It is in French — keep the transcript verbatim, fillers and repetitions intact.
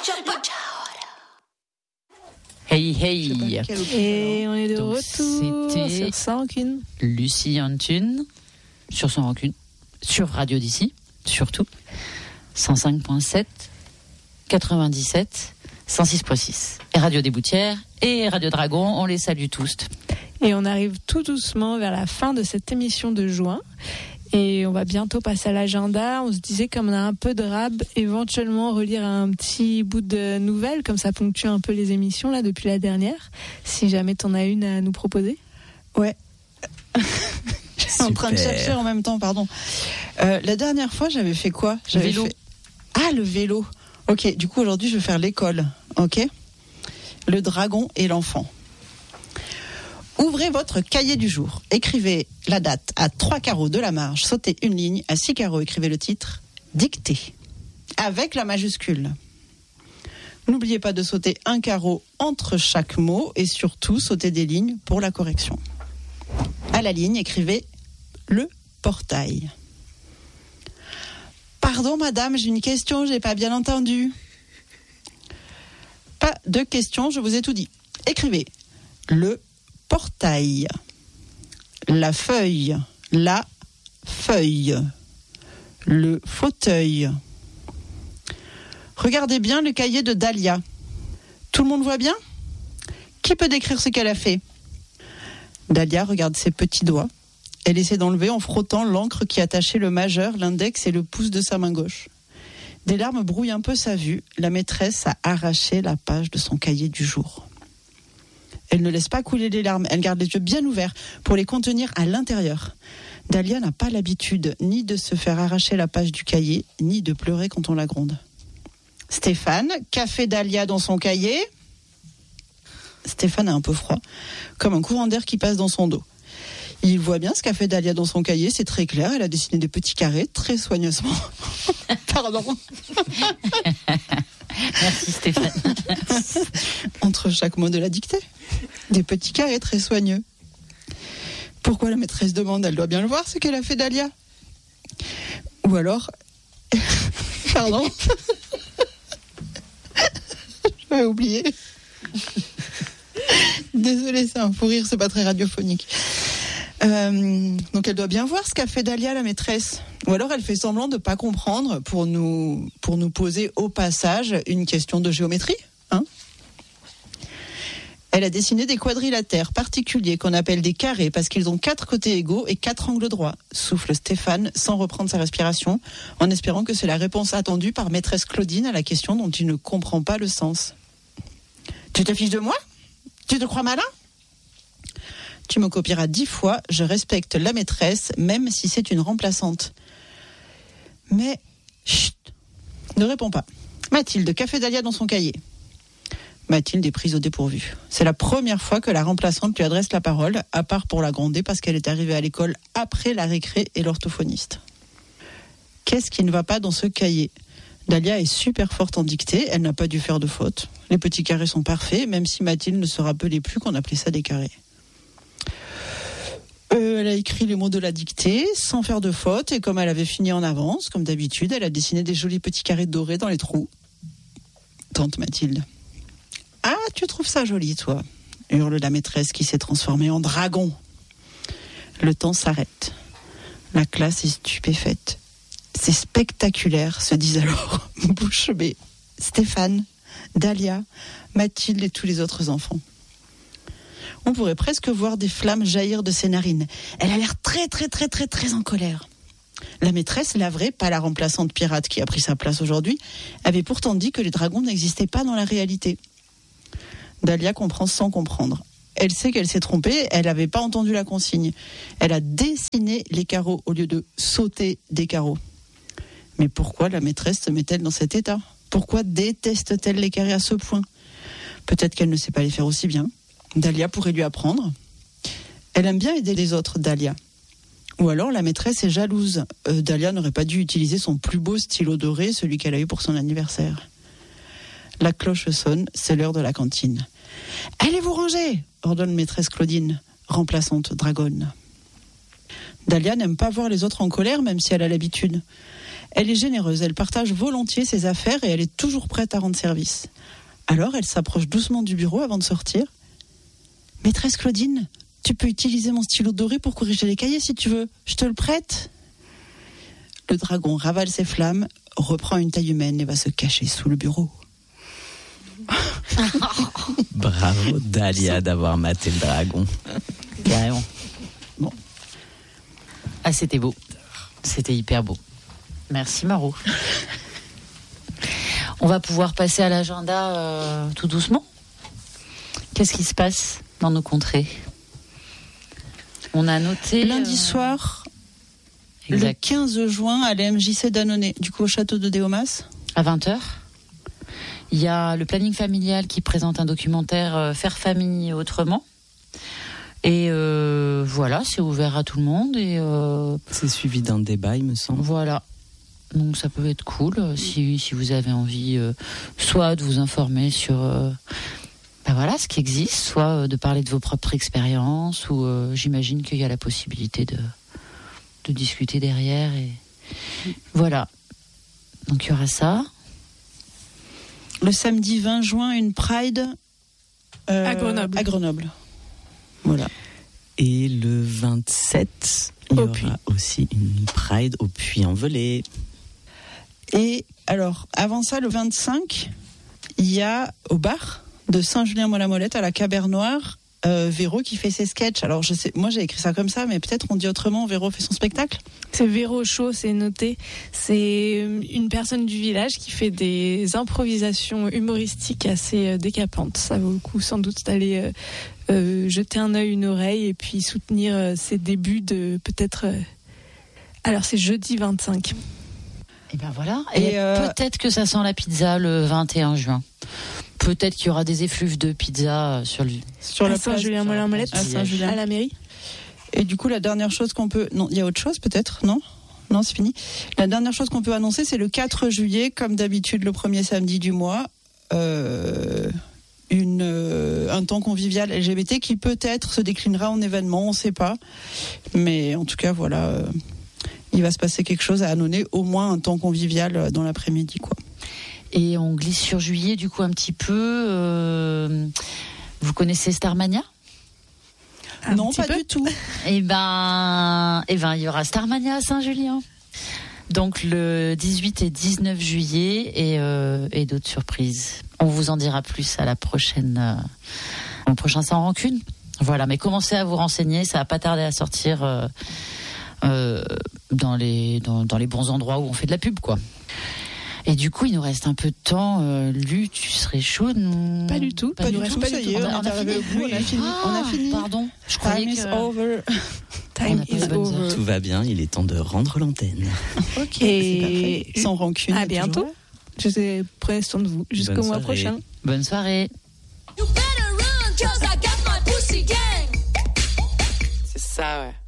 Hey hey. Et on est de Donc, retour c'était sur Sans Rancune. Lucie Antune sur Sans Rancune, sur Radio d'ici, surtout cent cinq virgule sept, quatre-vingt-dix-sept, cent six virgule six. Et Radio des Boutières et Radio Dragon, on les salue tous. Et on arrive tout doucement vers la fin de cette émission de juin. Et on va bientôt passer à l'agenda. On se disait, comme on a un peu de rab, éventuellement relire un petit bout de nouvelles, comme ça ponctue un peu les émissions là depuis la dernière. Si jamais t'en as une à nous proposer. Ouais. Je suis en train de chercher en même temps, pardon. Euh, la dernière fois, j'avais fait quoi ? J'avais vélo. Fait... Ah, le vélo. Ok, du coup, aujourd'hui, je vais faire l'école. Ok ? Le dragon et l'enfant. Ouvrez votre cahier du jour. Écrivez la date à trois carreaux de la marge. Sautez une ligne. À six carreaux, écrivez le titre. Dictez. Avec la majuscule. N'oubliez pas de sauter un carreau entre chaque mot et surtout sautez des lignes pour la correction. À la ligne, écrivez le portail. Pardon madame, j'ai une question, j'ai pas bien entendu. Pas de question, je vous ai tout dit. Écrivez le portail. La feuille. La feuille. Le fauteuil. Regardez bien le cahier de Dahlia. Tout le monde voit bien ? Qui peut décrire ce qu'elle a fait ? Dahlia regarde ses petits doigts. Elle essaie d'enlever en frottant l'encre qui attachait le majeur, l'index et le pouce de sa main gauche. Des larmes brouillent un peu sa vue. La maîtresse a arraché la page de son cahier du jour. Elle ne laisse pas couler les larmes. Elle garde les yeux bien ouverts pour les contenir à l'intérieur. Dahlia n'a pas l'habitude ni de se faire arracher la page du cahier, ni de pleurer quand on la gronde. Stéphane, qu'a fait Dahlia dans son cahier ? Stéphane a un peu froid, comme un courant d'air qui passe dans son dos. Il voit bien ce qu'a fait Dahlia dans son cahier, c'est très clair. Elle a dessiné des petits carrés très soigneusement. Pardon. Merci Stéphane. Entre chaque mot de la dictée. Des petits carrés très soigneux. Pourquoi la maîtresse demande ? Elle doit bien le voir ce qu'elle a fait Dahlia. Ou alors... Pardon. J'avais oublié. Désolée, c'est un fou rire, c'est pas très radiophonique. Euh, donc elle doit bien voir ce qu'a fait Dahlia, la maîtresse. Ou alors elle fait semblant de pas comprendre pour nous, pour nous poser au passage une question de géométrie. Hein ? Elle a dessiné des quadrilatères particuliers qu'on appelle des carrés parce qu'ils ont quatre côtés égaux et quatre angles droits. Souffle Stéphane sans reprendre sa respiration en espérant que c'est la réponse attendue par maîtresse Claudine à la question dont il ne comprend pas le sens. Tu te fiches de moi ? Tu te crois malin ? Tu me copieras dix fois, je respecte la maîtresse, même si c'est une remplaçante. Mais, chut, ne réponds pas. Mathilde, qu'a fait Dahlia dans son cahier ? Mathilde est prise au dépourvu. C'est la première fois que la remplaçante lui adresse la parole, à part pour la gronder parce qu'elle est arrivée à l'école après la récré et l'orthophoniste. Qu'est-ce qui ne va pas dans ce cahier ? Dahlia est super forte en dictée, elle n'a pas dû faire de faute. Les petits carrés sont parfaits, même si Mathilde ne se rappelait plus qu'on appelait ça des carrés. Euh, elle a écrit les mots de la dictée sans faire de faute et comme elle avait fini en avance, comme d'habitude, elle a dessiné des jolis petits carrés dorés dans les trous. Tante Mathilde. Ah, tu trouves ça joli, toi ? Hurle la maîtresse qui s'est transformée en dragon. Le temps s'arrête. La classe est stupéfaite. C'est spectaculaire, se disent alors bouche bée Stéphane, Dahlia, Mathilde et tous les autres enfants. On pourrait presque voir des flammes jaillir de ses narines. Elle a l'air très très très très très en colère. La maîtresse, la vraie, pas la remplaçante pirate qui a pris sa place aujourd'hui, avait pourtant dit que les dragons n'existaient pas dans la réalité. Dahlia comprend sans comprendre. Elle sait qu'elle s'est trompée, elle n'avait pas entendu la consigne. Elle a dessiné les carreaux au lieu de sauter des carreaux. Mais pourquoi la maîtresse se met-elle dans cet état ? Pourquoi déteste-t-elle les carrés à ce point ? Peut-être qu'elle ne sait pas les faire aussi bien. Dahlia pourrait lui apprendre. Elle aime bien aider les autres, Dahlia. Ou alors la maîtresse est jalouse. Euh, Dahlia n'aurait pas dû utiliser son plus beau stylo doré, celui qu'elle a eu pour son anniversaire. La cloche sonne, c'est l'heure de la cantine. « Allez vous ranger !» ordonne maîtresse Claudine, remplaçante dragonne. Dahlia n'aime pas voir les autres en colère, même si elle a l'habitude. Elle est généreuse, elle partage volontiers ses affaires et elle est toujours prête à rendre service. Alors elle s'approche doucement du bureau avant de sortir. « Maîtresse Claudine, tu peux utiliser mon stylo doré pour corriger les cahiers si tu veux. Je te le prête ?» Le dragon ravale ses flammes, reprend une taille humaine et va se cacher sous le bureau. Bravo Dahlia d'avoir maté le dragon. Carrément. Bon. Ah, c'était beau. C'était hyper beau. Merci Maro. On va pouvoir passer à l'agenda euh, tout doucement. Qu'est-ce qui se passe dans nos contrées? On a noté... Lundi euh... soir, exact. Le quinze juin, à l'A M J C d'Annonay, du coup au château de Déomas. À vingt heures. Il y a le planning familial qui présente un documentaire euh, Faire famille autrement. Et euh, voilà, c'est ouvert à tout le monde. Et euh, c'est suivi d'un débat, il me semble. Voilà. Donc ça peut être cool euh, si, si vous avez envie euh, soit de vous informer sur euh, ben voilà, ce qui existe, soit euh, de parler de vos propres expériences, ou euh, j'imagine qu'il y a la possibilité de, de discuter derrière. Et voilà. Donc il y aura ça. Le samedi vingt juin, une Pride euh, à Grenoble. À Grenoble. Voilà. Et le vingt-sept, il y au aura Puy. aussi une Pride au Puy-en-Velay. Et alors, avant ça, le vingt-cinq, il y a au bar de Saint-Julien-Molamolette à la Cabernoire, euh, Véro qui fait ses sketchs. Alors, je sais, moi j'ai écrit ça comme ça, mais peut-être on dit autrement, Véro fait son spectacle. C'est Véro Chaud, c'est noté. C'est une personne du village qui fait des improvisations humoristiques assez décapantes. Ça vaut le coup sans doute d'aller euh, euh, jeter un œil, une oreille, et puis soutenir euh, ses débuts de peut-être... Euh... Alors c'est jeudi vingt-cinq. Et ben voilà. Et, Et euh... peut-être que ça sent la pizza le vingt et un juin. Peut-être qu'il y aura des effluves de pizza sur le... Sur la place Saint-Julien-Molamolette, à Saint-Julien. à la mairie. Et du coup, la dernière chose qu'on peut... Non, il y a autre chose peut-être, non ? Non, c'est fini. La dernière chose qu'on peut annoncer, c'est le quatre juillet, comme d'habitude, le premier samedi du mois, euh, une, euh, un temps convivial L G B T qui peut-être se déclinera en événement, on ne sait pas. Mais en tout cas, voilà, euh, il va se passer quelque chose à Annonay, au moins un temps convivial dans l'après-midi, quoi. Et on glisse sur juillet, du coup, un petit peu. Euh, vous connaissez Starmania ? Un Non, petit pas peu. du tout. Eh ben, eh ben, il y aura Starmania à Saint-Julien. Donc le dix-huit et dix-neuf juillet et, euh, et d'autres surprises. On vous en dira plus à la prochaine, euh, au prochain Sans Rancune. Voilà, mais commencez à vous renseigner, ça va pas tarder à sortir euh, euh, dans les dans, dans les bons endroits où on fait de la pub, quoi. Et du coup, il nous reste un peu de temps. Euh, Lu, tu serais chaude? Non, Pas du tout. Pas du tout, ça y est, on est arrivé au bout, on a fini. Ah, On a fini. Pardon, je croyais Time que... is over. On Time a pas is les bonnes over. heures. Tout va bien, il est temps de rendre l'antenne. Ok, Et- c'est parfait. Sans rancune. À il y a toujours bientôt. Je sais, prenez soin de vous. Jusqu'au Bonne mois soirée. prochain. Bonne soirée. You better run, 'cause I got my pussy gang. C'est ça, ouais.